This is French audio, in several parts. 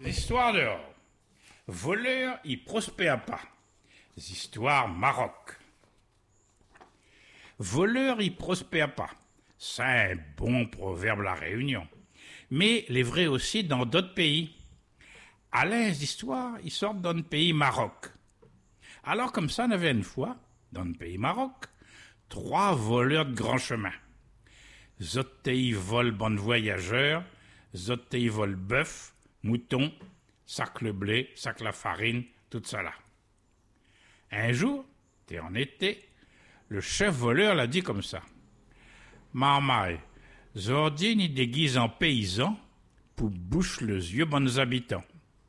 L'histoire dehors. Voleur, il prospère pas. Histoire Maroc. Voleur, il prospère pas. C'est un bon proverbe La Réunion. Mais il est vrai aussi dans d'autres pays. À l'aise d'histoire, ils sortent dans le pays Maroc. Alors comme ça, il y avait une fois, dans le pays Maroc, 3 voleurs de grand chemin. Zottei volent bonnes voyageurs, Zottei volent bœuf, mouton, sac le blé, sac la farine, tout ça là. Un jour, t'es en été, le chef voleur l'a dit comme ça. Marmaille, Zordine déguise en paysan pour bouche les yeux bonnes habitants.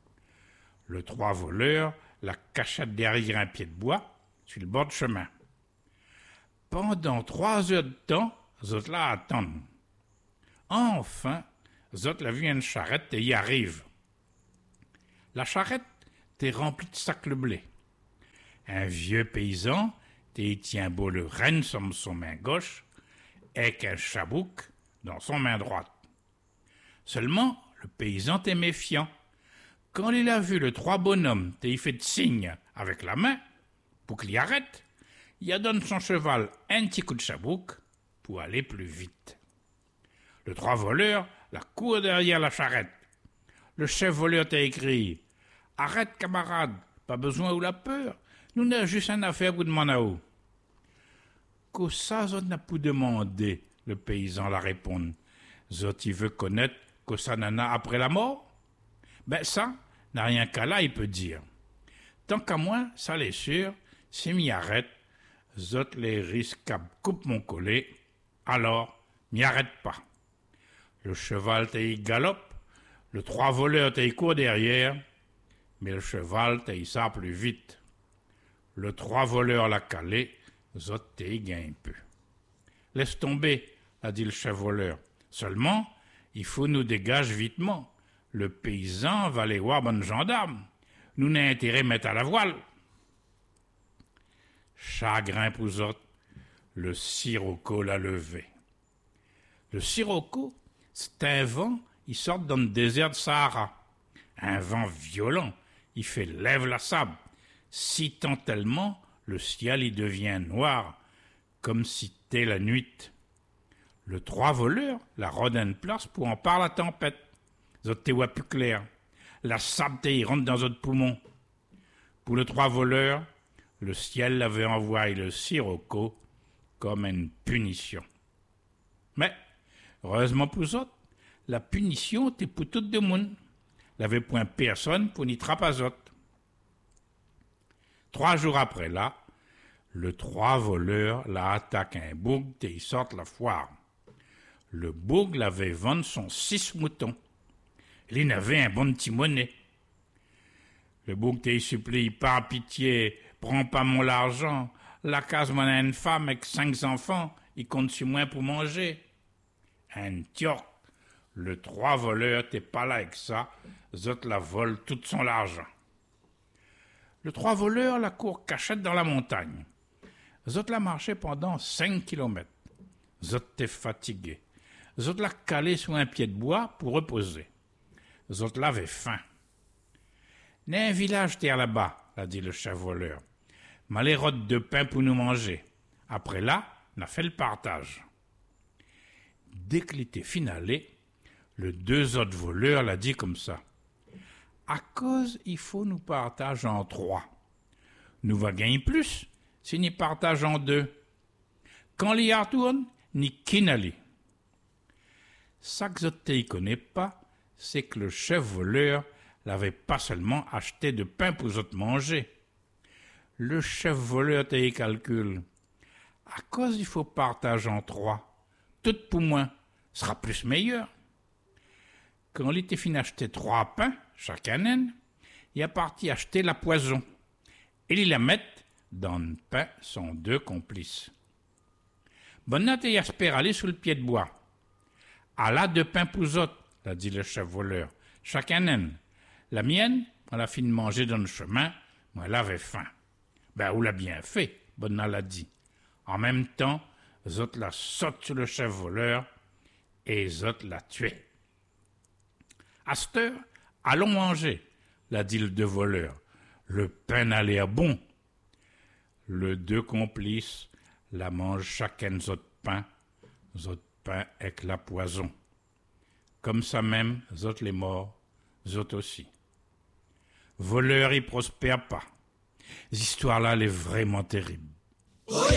Le 3 voleurs la cachette derrière un pied de bois sur le bord de chemin. Pendant 3 heures de temps, Zot là attendent. Enfin, Zot l'a vu une charrette et y arrive. La charrette t'est remplie de sacs le blé. Un vieux paysan t'y tient beau le renne sur son main gauche avec un chabouk dans son main droite. Seulement, le paysan t'est méfiant. Quand il a vu le 3 bonhommes t'y fait de signe avec la main pour qu'il y arrête, il a donné son cheval un petit coup de chabouk pour aller plus vite. Le 3 voleurs la court derrière la charrette. Le chef voleur t'a écrit « Arrête, camarade, pas besoin ou la peur, nous n'avons juste une affaire pour demander à vous. » Que ça, Zot n'a pas demandé, le paysan la répond. Zot, il veut connaître que ça n'en a après la mort? Ben ça, n'a rien qu'à là, il peut dire. Tant qu'à moi, ça l'est sûr, si m'y arrête, Zot les risques coupe mon collet, alors m'y arrête pas. Le cheval t'y galope, le 3 voleurs t'y court derrière, mais le cheval t'y sort plus vite. Le 3 voleurs l'a calé, Zot t'y gagne un peu. Laisse tomber, a dit le chef voleur. Seulement, il faut nous dégager vitement. Le paysan va aller voir bonne gendarme. Nous n'a intérêt mettre à la voile. Chagrin pour Zot, le sirocco l'a levé. Le sirocco, c'est un vent, il sort dans le désert de Sahara. Un vent violent, il fait lève la sable. Si tant tellement, le ciel y devient noir, comme si t'es la nuit. Le 3 voleurs la rôde à une place pour en parler la tempête. Zot te voit plus clair. La sable te rentre dans votre poumon. Pour le 3 voleurs, le ciel avait envoyé le sirocco comme une punition. Mais, heureusement pour Zot, la punition était pour tout le monde. Il n'avait point personne pour n'y trapper à Zot. 3 jours après là, le 3 voleurs la attaque un boug et il sort la foire. Le boug l'avait vendu son 6 moutons. Il avait un bon petit monnaie. Le boug te supplie, par pitié, prends pas mon argent. La case m'en a une femme avec 5 enfants, il compte sur moi pour manger. Un tiorc, le 3 voleurs t'es pas là avec ça, Zot la vole tout son argent. Le 3 voleurs la court cachette dans la montagne. Zot la marché pendant 5 kilomètres. Zot t'es fatigué. Zot la calé sur un pied de bois pour reposer. Zot l'avait faim. N'est un village terre là-bas, a dit le chef voleur. M'a les rottes de pain pour nous manger. Après là, on a fait le partage. Dès qu'il était finalé, le 2 autres voleurs l'a dit comme ça. À cause, il faut nous partager en 3. Nous va gagner plus si nous partage en 2. Quand l'y retourne, ni kinali. Ça que Zot ne connaît pas, c'est que le chef voleur l'avait pas seulement acheté de pain pour Zot manger. Le chef voleur te calcule. À cause, il faut partager en 3. Tout pour moi sera plus meilleur. Quand il était fini d'acheter 3 pains, chaque année, il est parti acheter la poison. Et il la met dans le pain son 2 complices. Bonne et Jasper aller sous le pied de bois. À la 2 pains pour Zot, l'a dit le chef voleur. Chaque année. La mienne, on l'a fini de manger dans le chemin, moi elle avait faim. Ben, on l'a bien fait, Bonna l'a dit. En même temps, Zot la saute sur le chef voleur et Zot l'a tué. À cette heure, Allons manger, la dit le deux voleurs. Le pain n'a l'air bon. Le deux complices la mangent chacun zot pain avec la poison. Comme ça même, zot les morts, zot aussi. Voleur, il prospère pas. L'histoire là, elle est vraiment terrible.